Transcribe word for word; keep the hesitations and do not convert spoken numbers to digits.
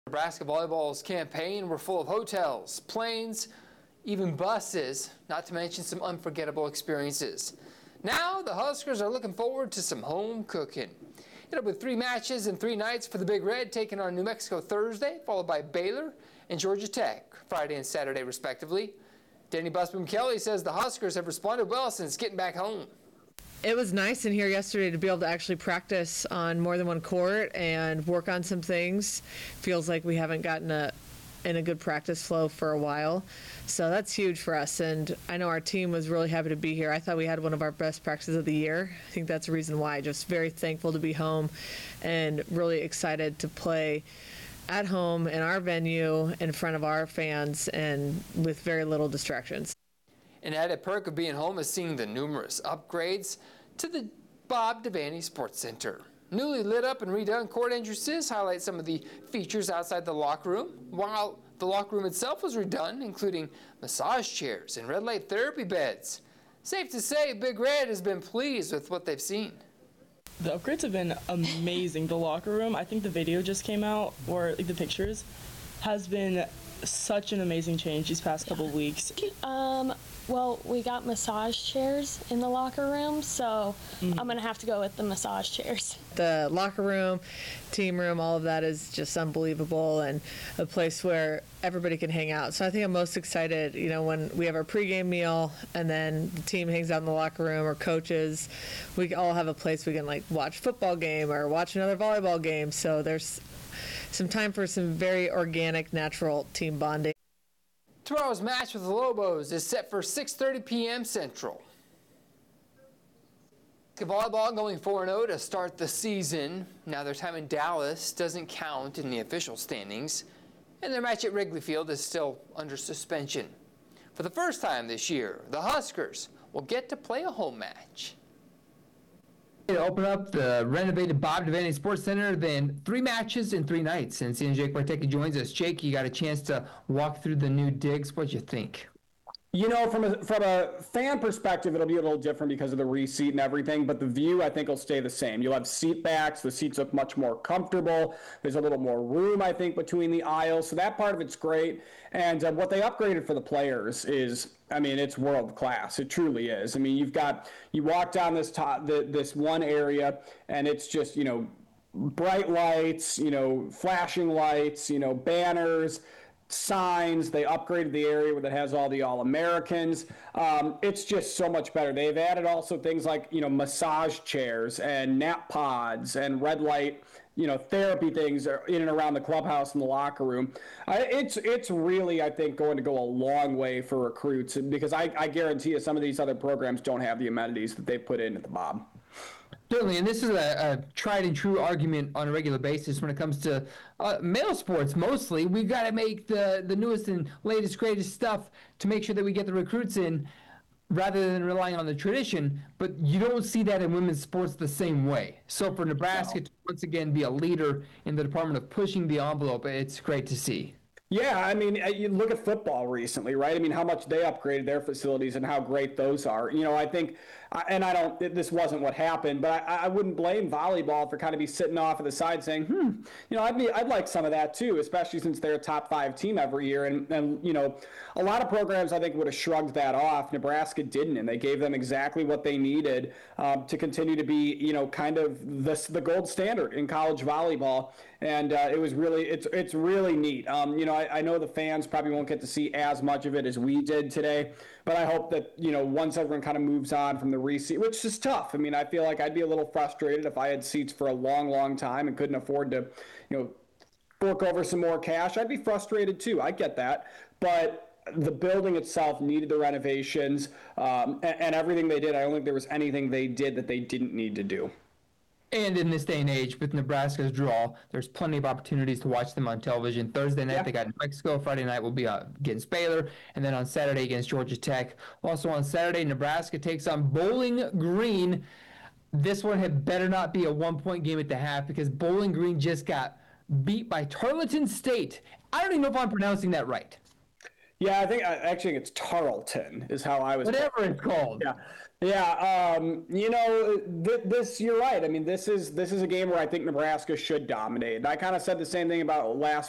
Nebraska volleyball's campaign were full of hotels, planes, even buses, not to mention some unforgettable experiences. Now the Huskers are looking forward to some home cooking. It'll be three matches and three nights for the Big Red, taking on New Mexico Thursday, followed by Baylor and Georgia Tech Friday and Saturday respectively. Danny Busboom Kelly says the Huskers have responded well since getting back home. It was nice in here yesterday to be able to actually practice on more than one court and work on some things. Feels like we haven't gotten a in a good practice flow for a while. So that's huge for us. And I know our team was really happy to be here. I thought we had one of our best practices of the year. I think that's the reason why. Just very thankful to be home and really excited to play at home in our venue in front of our fans and with very little distractions. An added perk of being home is seeing the numerous upgrades to the Bob Devaney Sports Center. Newly lit up and redone court entrances highlight some of the features outside the locker room, while the locker room itself was redone, including massage chairs and red light therapy beds. Safe to say, Big Red has been pleased with what they've seen. The upgrades have been amazing. The locker room, I think the video just came out, or like the pictures, has been such an amazing change these past couple of weeks. Um, well, we got massage chairs in the locker room, so mm-hmm. I'm going to have to go with the massage chairs. The locker room, team room, all of that is just unbelievable and a place where everybody can hang out. So I think I'm most excited, you know, when we have our pregame meal and then the team hangs out in the locker room, or coaches, we all have a place we can like watch football game or watch another volleyball game. So there's some time for some very organic, natural team bonding. Tomorrow's match with the Lobos is set for six thirty p m Central. Volleyball going four and oh to start the season. Now their time in Dallas doesn't count in the official standings, and their match at Wrigley Field is still under suspension. For the first time this year, the Huskers will get to play a home match. To open up the renovated Bob Devaney Sports Center, then three matches in three nights. And seeing Jake Bartecki joins us. Jake, you got a chance to walk through the new digs. What'd you think? You know, from a from a fan perspective, it'll be a little different because of the reseat and everything, but the view, I think, will stay the same. You'll have seat backs. The seats look much more comfortable. There's a little more room, I think, between the aisles. So that part of it's great. And uh, what they upgraded for the players is, I mean, it's world class. It truly is. I mean, you've got, you walk down this top, the, this one area, and it's just, you know, bright lights, you know, flashing lights, you know, banners, signs. They upgraded the area that has all the All-Americans. Um, it's just so much better. They've added also things like, you know, massage chairs and nap pods and red light, you know, therapy things in and around the clubhouse and the locker room. I, it's it's really, I think, going to go a long way for recruits, because I, I guarantee you some of these other programs don't have the amenities that they put in at the Bob. Certainly, and this is a, a tried and true argument on a regular basis when it comes to uh, male sports mostly. We've got to make the, the newest and latest, greatest stuff to make sure that we get the recruits in rather than relying on the tradition, but you don't see that in women's sports the same way. So for Nebraska no. to once again be a leader in the department of pushing the envelope, it's great to see. Yeah, I mean, you look at football recently, right? I mean, how much they upgraded their facilities and how great those are. You know, I think, and I don't, this wasn't what happened, but I, I wouldn't blame volleyball for kind of be sitting off at the side saying, hmm, you know, I'd be, I'd like some of that too, especially since they're a top five team every year. And, and, you know, a lot of programs I think would have shrugged that off. Nebraska didn't, and they gave them exactly what they needed um, to continue to be, you know, kind of the, the gold standard in college volleyball. And uh, it was really, it's it's really neat. Um, you know, I, I know the fans probably won't get to see as much of it as we did today, but I hope that, you know, once everyone kind of moves on from the reseat, which is tough. I mean, I feel like I'd be a little frustrated if I had seats for a long, long time and couldn't afford to, you know, fork over some more cash. I'd be frustrated too. I get that. But the building itself needed the renovations um, and, and everything they did. I don't think there was anything they did that they didn't need to do. And in this day and age, with Nebraska's draw, there's plenty of opportunities to watch them on television. Thursday night, yeah. they got New Mexico. Friday night will be uh, against Baylor. And then on Saturday against Georgia Tech. Also on Saturday, Nebraska takes on Bowling Green. This one had better not be a one-point game at the half, because Bowling Green just got beat by Tarleton State. I don't even know if I'm pronouncing that right. Yeah, I think actually it's Tarleton is how I was. Whatever it's called. Yeah. Yeah, um, you know, th- this, you're right. I mean, this is this is a game where I think Nebraska should dominate. And I kind of said the same thing about last